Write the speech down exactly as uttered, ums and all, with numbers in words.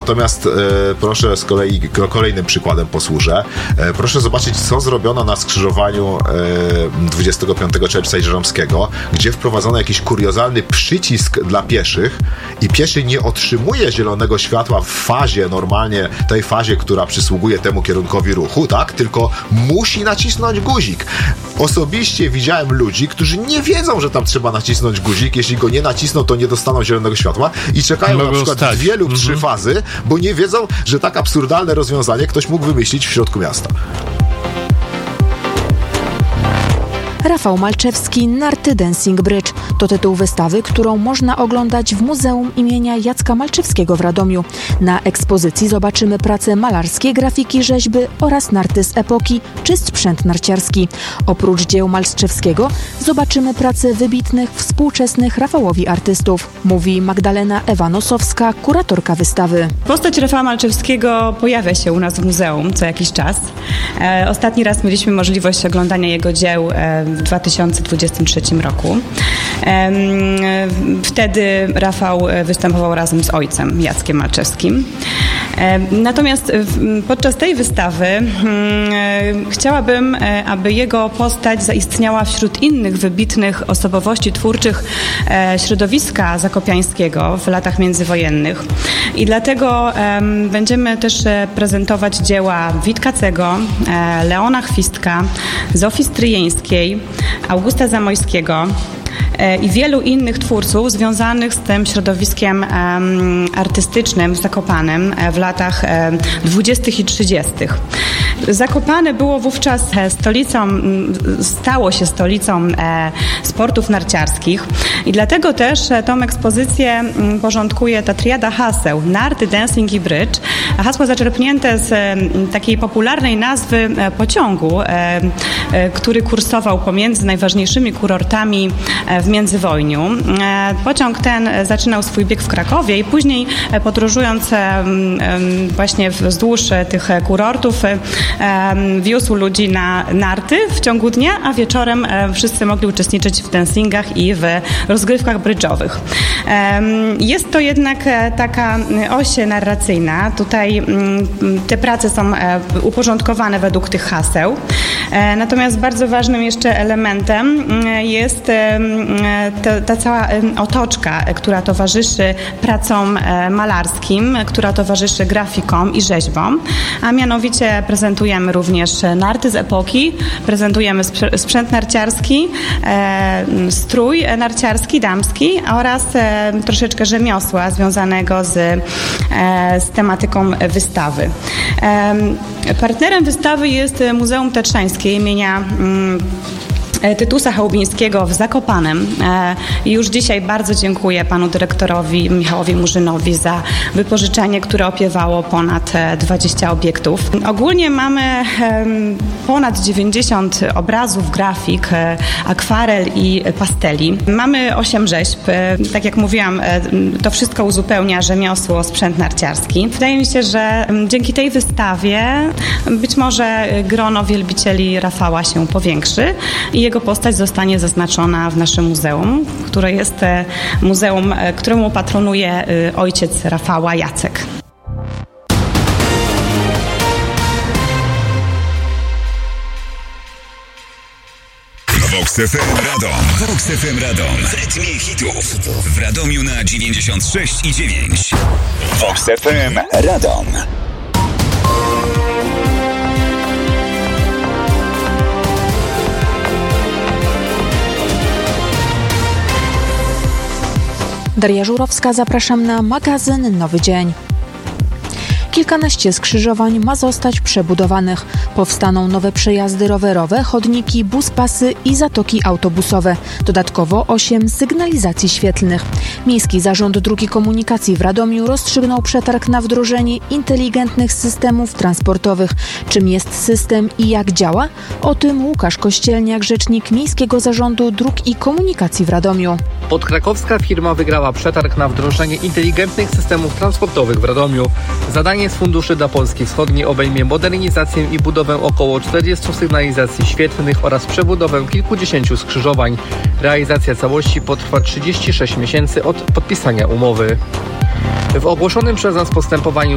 Natomiast e, proszę z kolei kolejnym przykładem posłużę. E, proszę zobaczyć, co zrobiono na skrzyżowaniu e, dwudziestego piątego czerwca i Żeromskiego, gdzie wprowadzono jakiś kuriozalny przycisk dla pieszych i pieszy nie otrzymuje zielonego światła w fazie, normalnie tej fazie, która przysługuje temu kierunkowi ruchu, tak? Tylko musi nacisnąć guzik. Osobiście widziałem ludzi, którzy nie wiedzą, że tam trzeba nacisnąć guzik. Jeśli go nie nacisną, to nie dostaną zielonego światła i czekają na przykład stać. dwie lub trzy mm-hmm. fazy, bo nie wiedzą, że tak absurdalne rozwiązanie ktoś mógł wymyślić w środku miasta. Rafał Malczewski, Narty Dancing Bridge. To tytuł wystawy, którą można oglądać w Muzeum imienia Jacka Malczewskiego w Radomiu. Na ekspozycji zobaczymy prace malarskie, grafiki, rzeźby oraz narty z epoki czy sprzęt narciarski. Oprócz dzieł Malczewskiego zobaczymy prace wybitnych, współczesnych Rafałowi artystów, mówi Magdalena Ewa-Nosowska, kuratorka wystawy. Postać Rafała Malczewskiego pojawia się u nas w muzeum co jakiś czas. E, ostatni raz mieliśmy możliwość oglądania jego dzieł e, w dwa tysiące dwudziestym trzecim roku. Wtedy Rafał występował razem z ojcem, Jackiem Malczewskim. Natomiast podczas tej wystawy chciałabym, aby jego postać zaistniała wśród innych wybitnych osobowości twórczych środowiska zakopiańskiego w latach międzywojennych. I dlatego będziemy też prezentować dzieła Witkacego, Leona Chwistka, Zofii Stryjeńskiej, Augusta Zamojskiego i wielu innych twórców związanych z tym środowiskiem um, artystycznym w Zakopanem w latach um, dwudziestych i trzydziestych. Zakopane było wówczas stolicą, stało się stolicą e, sportów narciarskich i dlatego też tą ekspozycję porządkuje ta triada haseł Narty, Dancing i Bridge. Hasła zaczerpnięte z e, takiej popularnej nazwy e, pociągu, e, e, który kursował pomiędzy najważniejszymi kurortami e, w międzywojniu. E, pociąg ten zaczynał swój bieg w Krakowie i później e, podróżując e, e, właśnie wzdłuż tych kurortów e, wiózł ludzi na narty w ciągu dnia, a wieczorem wszyscy mogli uczestniczyć w dancingach i w rozgrywkach brydżowych. Jest to jednak taka oś narracyjna. Tutaj te prace są uporządkowane według tych haseł. Natomiast bardzo ważnym jeszcze elementem jest ta, ta cała otoczka, która towarzyszy pracom malarskim, która towarzyszy grafikom i rzeźbom, a mianowicie prezentujemy również narty z epoki, prezentujemy sprzęt narciarski, e, strój narciarski, damski oraz e, troszeczkę rzemiosła związanego z, e, z tematyką wystawy. E, partnerem wystawy jest Muzeum Tatrzańskie imienia mm, Tytusa Chałubińskiego w Zakopanem. I już dzisiaj bardzo dziękuję panu dyrektorowi Michałowi Murzynowi za wypożyczenie, które opiewało ponad dwadzieścia obiektów. Ogólnie mamy ponad dziewięćdziesiąt obrazów, grafik, akwarel i pasteli. Mamy osiem rzeźb. Tak jak mówiłam, to wszystko uzupełnia rzemiosło, sprzęt narciarski. Wydaje mi się, że dzięki tej wystawie być może grono wielbicieli Rafała się powiększy i jego postać zostanie zaznaczona w naszym muzeum, które jest muzeum, któremu patronuje ojciec Rafała, Jacek. Vox F M Radom. Vox F M Radom. W rytmie hitów. W Radomiu na dziewięćdziesiąt sześć i dziewięć. Vox F M Radom. Daria Żurowska, zapraszam na magazyn Nowy Dzień. Kilkanaście skrzyżowań ma zostać przebudowanych. Powstaną nowe przejazdy rowerowe, chodniki, buspasy i zatoki autobusowe. Dodatkowo osiem sygnalizacji świetlnych. Miejski Zarząd Dróg i Komunikacji w Radomiu rozstrzygnął przetarg na wdrożenie inteligentnych systemów transportowych. Czym jest system i jak działa? O tym Łukasz Kościelniak, rzecznik Miejskiego Zarządu Dróg i Komunikacji w Radomiu. Podkrakowska firma wygrała przetarg na wdrożenie inteligentnych systemów transportowych w Radomiu. Zadanie z funduszy dla Polski Wschodniej obejmie modernizację i budowę około czterdziestu sygnalizacji świetlnych oraz przebudowę kilkudziesięciu skrzyżowań. Realizacja całości potrwa trzydzieści sześć miesięcy od podpisania umowy. W ogłoszonym przez nas postępowaniu